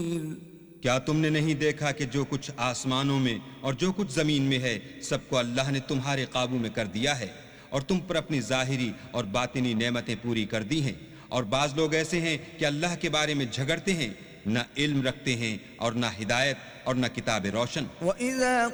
क्या तुमने नहीं देखा कि जो कुछ आसमानों में और जो कुछ जमीन में है सबको अल्लाह ने तुम्हारे काबू में कर दिया है और तुम पर अपनी जाहिरी और बातिनी नेमतें पूरी कर दी हैं। और बाज लोग ऐसे हैं कि अल्लाह के बारे में झगड़ते हैं, न इल्म रखते हैं और न हिदायत और न किताब रोशन।